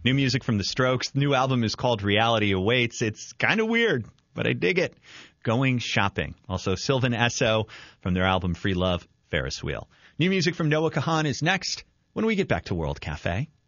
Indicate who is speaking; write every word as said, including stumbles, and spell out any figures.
Speaker 1: New music from The Strokes. New album is called Reality Awaits. It's kind of weird, but I dig it. Going Shopping. Also, Sylvan Esso from their album Free Love, Ferris Wheel. New music from Noah Kahan is next when we get back to World Cafe.